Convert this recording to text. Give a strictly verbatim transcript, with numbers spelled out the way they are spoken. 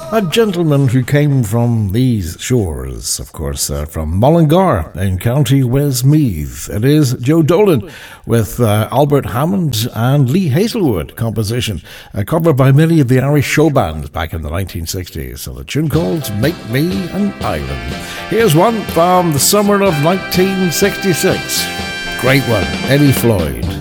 A gentleman who came from these shores, of course, uh, from Mullingar in County Westmeath. It is Joe Dolan with uh, Albert Hammond and Lee Hazelwood composition, uh, covered by many of the Irish show bands back in the nineteen sixties. So the tune called Make Me an Island. Here's one from the summer of nineteen sixty-six. Great one, Eddie Floyd.